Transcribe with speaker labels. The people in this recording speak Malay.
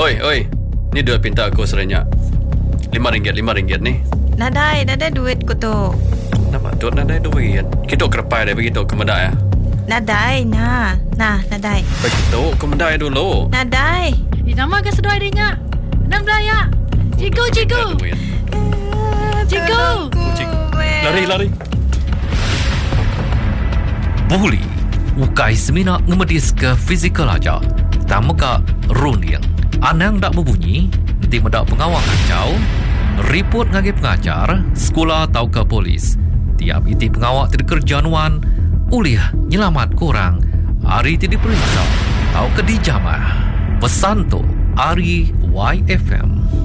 Speaker 1: Oi. Ni duit pinta aku serenyak. RM5 ni.
Speaker 2: Nadai duit ko to.
Speaker 1: Nampak tu nadai duit. Kita kerepai dah begitu ke medai ya.
Speaker 2: Nadai, nadai.
Speaker 1: Begitu ke medai dulu.
Speaker 2: Nadai.
Speaker 3: Nama ke sedoi dia. Enam belaya. Cikgu.
Speaker 1: Lari.
Speaker 4: Buli ukai semina ngemedis ke fizikal aja. Tamaka runing. Anang dak berbunyi, nanti medak pengawal kacau. Report ngagi pengajar, sekolah atau ke polis. Tiap iti pengawal tidak kerjaan ulih nyelamat korang. Hari tidak diperiksa atau ke dijamah. Pesan tu Ari YFM.